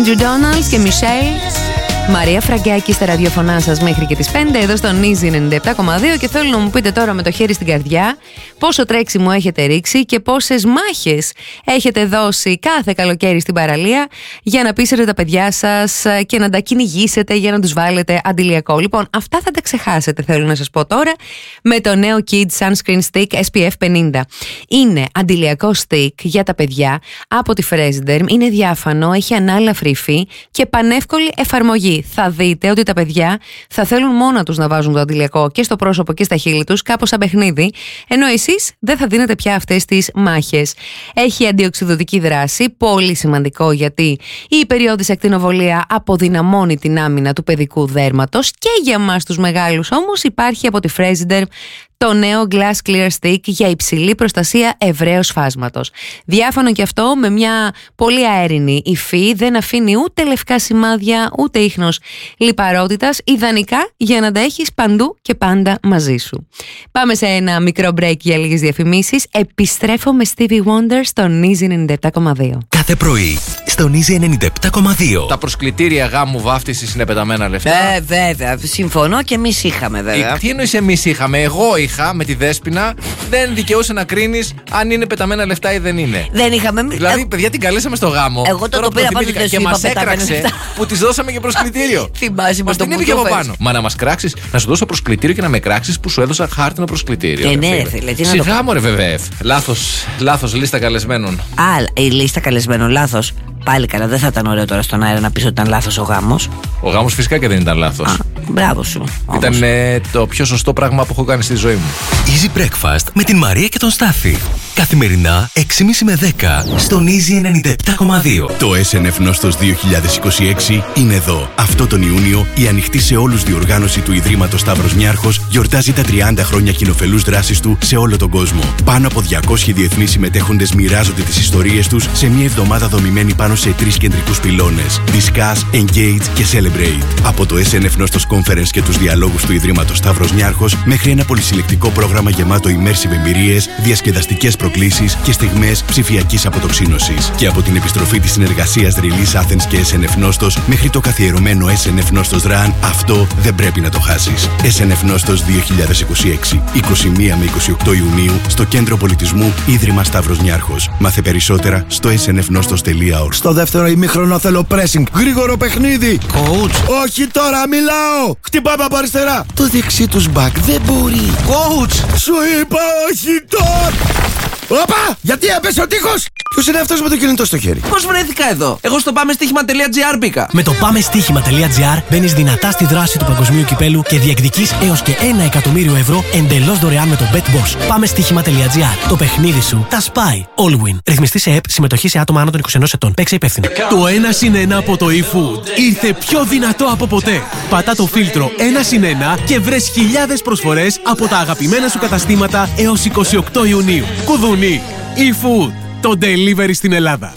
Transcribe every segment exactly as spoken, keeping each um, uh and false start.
Andrew Donalds και Michelle. Μαρία Φραγκάκη στα ραδιοφωνά σας μέχρι και τις πέντε εδώ στο Νίζι ενενήντα επτά κόμμα δύο και θέλω να μου πείτε τώρα με το χέρι στην καρδιά πόσο τρέξιμο έχετε ρίξει και πόσες μάχες έχετε δώσει κάθε καλοκαίρι στην παραλία για να πείσετε τα παιδιά σας και να τα κυνηγήσετε για να τους βάλετε αντιλιακό. Λοιπόν, αυτά θα τα ξεχάσετε, θέλω να σας πω τώρα, με το νέο Kids Sunscreen Stick ες πι εφ πενήντα. Είναι αντιλιακό stick για τα παιδιά από τη Fresiderm, είναι διάφανο, έχει ανάλαφρη υφή και πανεύκολη εφαρμογή. Θα δείτε ότι τα παιδιά θα θέλουν μόνα τους να βάζουν το αντιλιακό και στο πρόσωπο και στα χείλη τους, κάπως σαν παιχνίδι, ενώ εσείς δεν θα δίνετε πια αυτές τις μάχες. Έχει αντιοξυδωτική δράση, πολύ σημαντικό γιατί η υπεριώδης ακτινοβολία αποδυναμώνει την άμυνα του παιδικού δέρματος και για μας τους μεγάλους όμως υπάρχει από τη Fresiderm το νέο Glass Clear Stick για υψηλή προστασία ευρέως φάσματος. Διάφανο και αυτό με μια πολύ αέρινη υφή, δεν αφήνει ούτε λευκά σημάδια ούτε ίχνος λιπαρότητας, ιδανικά για να τα έχεις παντού και πάντα μαζί σου. Πάμε σε ένα μικρό break για λίγες διαφημίσεις. Επιστρέφω με Stevie Wonder στο Νίζι ενενήντα επτά κόμμα δύο. Κάθε πρωί στο Νίζι ενενήντα επτά κόμμα δύο. Τα προσκλητήρια γάμου βάφτισης είναι πεταμένα λεφτά. Ε, βέβαια. Συμφωνώ και εμείς είχαμε, βέβαια. Ε, τι εννοείς εμείς είχαμε? Εγώ είχα με τη Δέσποινα. Δεν δικαιούσε να κρίνεις αν είναι πεταμένα λεφτά ή δεν είναι. Δεν είχαμε. Δηλαδή, παιδιά, την καλέσαμε στο γάμο. Εγώ το, το πήρα πάντως δεν και μας έκραξε που της δώσαμε και προσκλητήριο. Θυμάσαι μας την είπε από πάνω. Μα να μας κράξεις, να σου δώσω προσκλητήριο και να με κράξεις που σου έδωσα χάρτινο προσκλητήριο. Ε, ναι, φίλε. Σιγά μωρέ, βέβαια. Λάθος, λάθος λίστα καλεσμένων. Α, η λίστα καλεσμένων, λάθος. Πάλι καλά, δεν θα ήταν ωραίο τώρα στον αέρα να πεις ότι ήταν λάθος ο γάμος. Ο γάμος φυσικά και δεν ήταν λάθος. Α, μπράβο σου. Ήταν ε, το πιο σωστό πράγμα που έχω κάνει στη ζωή μου. Easy Breakfast με την Μαρία και τον Στάφη. Καθημερινά έξι και μισή με δέκα στον Easy ενενήντα επτά κόμμα δύο. Το ες εν εφ Νόστος δύο χιλιάδες είκοσι έξι είναι εδώ. Αυτό τον Ιούνιο η ανοιχτή σε όλους διοργάνωση του Ιδρύματος Σταύρος Νιάρχος γιορτάζει τα τριάντα χρόνια κοινοφελούς δράσης του σε όλο τον κόσμο. Πάνω από διακόσιοι διεθνείς συμμετέχοντες μοιράζονται τις ιστορίες τους σε μια εβδομάδα δομημένη πάνω σε τρεις κεντρικούς πυλώνες. Discuss, Engage και Celebrate. Από το ες εν εφ Νόστος Conference και τους διαλόγους του Ιδρύματος Σταύρος Νιάρχος μέχρι ένα πολυσυλλεκτικό πρόγραμμα γεμάτο immersive εμπειρίες, διασκεδαστικές προκλήσεις και στιγμές ψηφιακής αποτοξίνωσης. Και από την επιστροφή της συνεργασίας Release Athens και ες εν εφ Νόστος μέχρι το καθιερωμένο ες εν εφ Νόστος Run, αυτό δεν πρέπει να το χάσεις. ες εν εφ Νόστος δύο χιλιάδες είκοσι έξι, είκοσι μία με είκοσι οκτώ Ιουνίου στο Κέντρο Πολιτισμού Ίδρυμα Σταύρος Νιάρχος. Μάθε περισσότερα στο ες εν εφ νόστος τελεία org. Στο δεύτερο ημίχρονο θέλω pressing. Γρήγορο παιχνίδι. Coach. Όχι τώρα, μιλάω. Χτυπάμε από αριστερά. Το δεξί τους μπακ δεν μπορεί. Coach. Σου είπα όχι τώρα. Όπα! Γιατί έπεσε ο τείχος! Ποιος είναι αυτός με το κινητό στο χέρι? Πώς βρέθηκα εδώ? Εγώ στο πάμε στοίχημα τελεία τζι άρ μπήκα. Με το πάμε στοίχημα τελεία τζι άρ μπαίνεις δυνατά στη δράση του παγκοσμίου κυπέλου και διεκδικείς έως και ένα εκατομμύριο ευρώ εντελώς δωρεάν με το BetBoss. Πάμε στοίχημα τελεία τζι άρ. Το παιχνίδι σου τα σπάει. All win. Ρυθμιστή σε ΕΠ, συμμετοχή σε άτομα άνω των είκοσι ενός ετών. Παίξε υπεύθυνα. Το ένα συν ένα από το eFood ήρθε πιο δυνατό από ποτέ. Πατά το φίλτρο ένα συν ένα και βρες χιλιάδες προσφορές από τα αγαπημένα σου καταστήματα έως είκοσι οκτώ Ιουνίου. Κουδουνί. eFood. Το delivery στην Ελλάδα.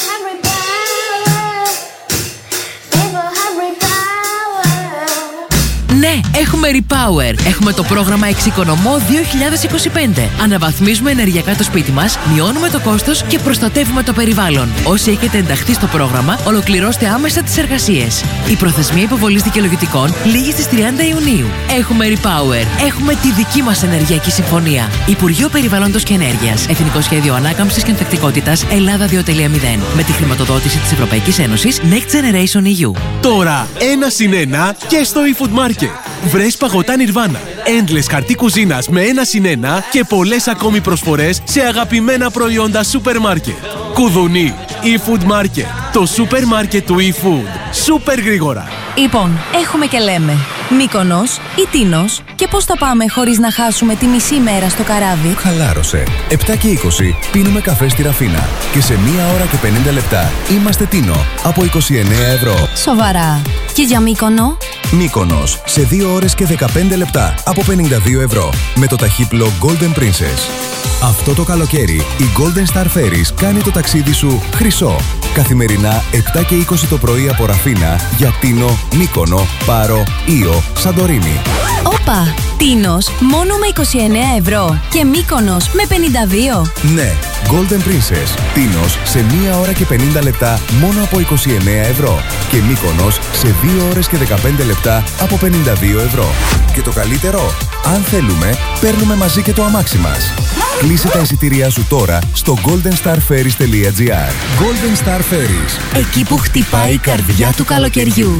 Ναι, έχουμε Repower. Έχουμε το πρόγραμμα Εξοικονομώ δύο χιλιάδες είκοσι πέντε. Αναβαθμίζουμε ενεργειακά το σπίτι μας, μειώνουμε το κόστος και προστατεύουμε το περιβάλλον. Όσοι έχετε ενταχθεί στο πρόγραμμα, ολοκληρώστε άμεσα τις εργασίες. Η προθεσμία υποβολής δικαιολογητικών λήγει στις τριάντα Ιουνίου. Έχουμε Repower. Έχουμε τη δική μας ενεργειακή συμφωνία. Υπουργείο Περιβάλλοντος και Ενέργειας. Εθνικό Σχέδιο Ανάκαμψης και Ανθεκτικότητας Ελλάδα δύο κόμμα μηδέν. Με τη χρηματοδότηση της Ευρωπαϊκής Ένωσης Next Generation ι γιου. Τώρα ένα συν ένα και στο eFood Market. Βρες παγωτά Nirvana, endless χαρτί κουζίνας με ένα συν ένα και πολλές ακόμη προσφορές σε αγαπημένα προϊόντα σούπερ μάρκετ. Κουδουνί, eFood Market, το σούπερ μάρκετ του eFood. Σούπερ γρήγορα. Λοιπόν, έχουμε και λέμε Μύκονος ή Τίνος και πώς θα πάμε χωρίς να χάσουμε τη μισή μέρα στο καράβι. Χαλάρωσε. επτά και είκοσι πίνουμε καφέ στη Ραφίνα και σε μία ώρα και πενήντα λεπτά είμαστε Τίνο από είκοσι εννέα ευρώ. Σοβαρά. Και για Μύκονο? Μύκονος σε δύο ώρες και δεκαπέντε λεπτά από πενήντα δύο ευρώ με το ταχύπλο Golden Princess. Αυτό το καλοκαίρι η Golden Star Ferries κάνει το ταξίδι σου χρυσό. Καθημερινά επτά και είκοσι το πρωί από Ραφίνα για Τίνο, Μύκονο, Πάρο, Ήο, Σαντορίνη. Όπα! Τίνος μόνο με είκοσι εννέα ευρώ και Μύκονος με πενήντα δύο. Ναι, Golden Princess. Τίνος σε μία ώρα και πενήντα λεπτά μόνο από είκοσι εννέα ευρώ. Και Μύκονος σε δύο ώρες και δεκαπέντε λεπτά από πενήντα δύο ευρώ. Και το καλύτερο, αν θέλουμε, παίρνουμε μαζί και το αμάξι μας. Κλείσε τα εισιτήριά σου τώρα στο golden star ferries τελεία gr. Golden Star Ferries. Εκεί που χτυπάει η καρδιά του καλοκαιριού.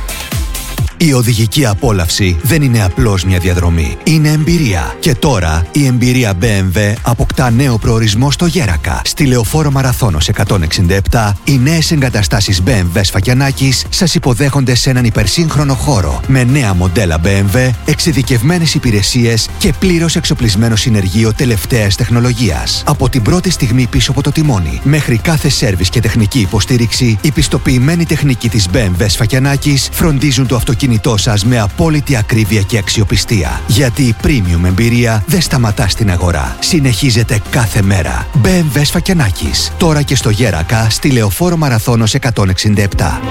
Η οδηγική απόλαυση δεν είναι απλώς μια διαδρομή. Είναι εμπειρία. Και τώρα η εμπειρία μπι εμ ντάμπλιου αποκτά νέο προορισμό στο Γέρακα. Στη Λεωφόρο Μαραθώνος εκατόν εξήντα επτά, οι νέες εγκαταστάσεις μπι εμ ντάμπλιου Σφακιανάκης σας υποδέχονται σε έναν υπερσύγχρονο χώρο. Με νέα μοντέλα μπι εμ ντάμπλιου, εξειδικευμένες υπηρεσίες και πλήρως εξοπλισμένο συνεργείο τελευταίας τεχνολογίας. Από την πρώτη στιγμή πίσω από το τιμόνι, μέχρι κάθε σέρβις και τεχνική υποστήριξη, η πιστοποιημένη τεχνική της μπι εμ ντάμπλιου Σφακιανάκης φροντίζουν το αυτοκίνητο σας με απόλυτη ακρίβεια και αξιοπιστία. Γιατί η premium εμπειρία δεν σταματά στην αγορά. Συνεχίζεται κάθε μέρα. μπι εμ ντάμπλιου Σφακιανάκης. Τώρα και στο Γέρακα, στη Λεωφόρο Μαραθώνος εκατόν εξήντα επτά.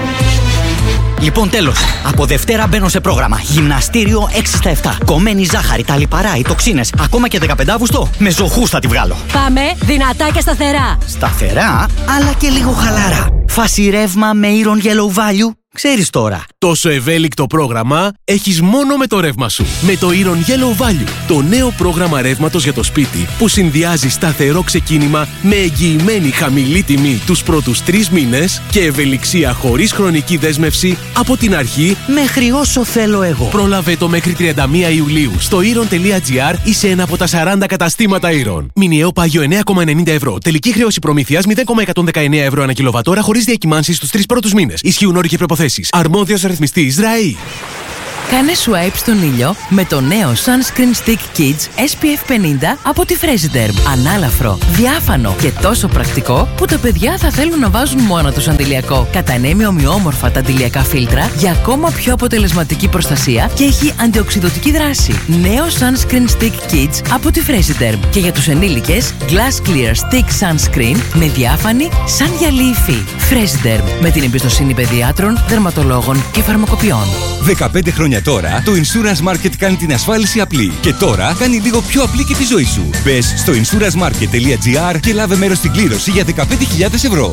Λοιπόν, τέλος. Από Δευτέρα μπαίνω σε πρόγραμμα. Γυμναστήριο έξι στα επτά. Κομμένη ζάχαρη, τα λιπαρά, οι τοξίνες. Ακόμα και δεκαπέντε Αυγούστου με ζωχούς θα τη βγάλω. Πάμε δυνατά και σταθερά. Σταθερά, αλλά και λίγο χαλαρά. Φάση ρεύμα με Iron Yellow Value. Ξέρεις τώρα. Τόσο ευέλικτο πρόγραμμα έχεις μόνο με το ρεύμα σου. Με το Iron Yellow Value, το νέο πρόγραμμα ρεύματος για το σπίτι που συνδυάζει σταθερό ξεκίνημα με εγγυημένη χαμηλή τιμή τους πρώτους τρεις μήνες και ευελιξία χωρίς χρονική δέσμευση από την αρχή μέχρι όσο θέλω εγώ. Πρόλαβε το μέχρι τριάντα μία Ιουλίου στο iron τελεία gr ή σε ένα από τα σαράντα καταστήματα Iron. Μηνιαίο πάγιο εννέα κόμμα ενενήντα ευρώ. Τελική χρέωση προμήθειας μηδέν κόμμα εκατόν δεκαεννέα ευρώ ανά κιλοβατόρα χωρίς διακυμάνσεις στους τρεις πρώτους μήνες. Ισχύουν όροι και προϋποθέσεις. Αρμόδιος ρυθμιστής ΡΑΗ. Κάνε swipe στον ήλιο με το νέο Sunscreen Stick Kids ες πι εφ πενήντα από τη Fresiderm. Ανάλαφρο, διάφανο και τόσο πρακτικό που τα παιδιά θα θέλουν να βάζουν μόνο τους αντιλιακό. Κατανέμει ομοιόμορφα τα αντιλιακά φίλτρα για ακόμα πιο αποτελεσματική προστασία και έχει αντιοξυδωτική δράση. Νέο Sunscreen Stick Kids από τη Fresiderm. Και για τους ενήλικες, Glass Clear Stick Sunscreen με διάφανη σαν γυαλί υφή. Fresiderm, με την εμπιστοσύνη παιδιάτρων, δερματολόγων και φαρμακοποιών. δεκαπέντε χρόνια τώρα, το Insurance Market κάνει την ασφάλιση απλή. Και τώρα κάνει λίγο πιο απλή και τη ζωή σου. Μπες στο insurance market τελεία gr και λάβε μέρος στην κλήρωση για δεκαπέντε χιλιάδες ευρώ.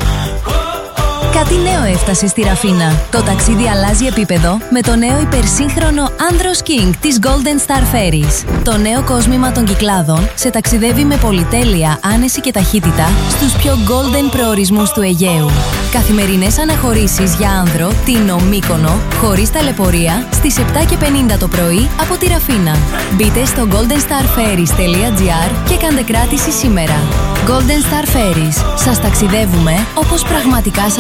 Κάτι νέο έφτασε στη Ραφίνα. Το ταξίδι αλλάζει επίπεδο με το νέο υπερσύγχρονο Andros King της Golden Star Ferries. Το νέο κόσμημα των Κυκλάδων σε ταξιδεύει με πολυτέλεια, άνεση και ταχύτητα στους πιο golden προορισμούς του Αιγαίου. Καθημερινές αναχωρήσεις για άνδρο, Τίνο, Μύκονο, χωρίς ταλαιπωρία, στις επτά και πενήντα το πρωί από τη Ραφίνα. Μπείτε στο golden star ferries τελεία gr και κάντε κράτηση σήμερα. Golden Star Ferries. Σας ταξιδεύουμε όπως πραγματικά σας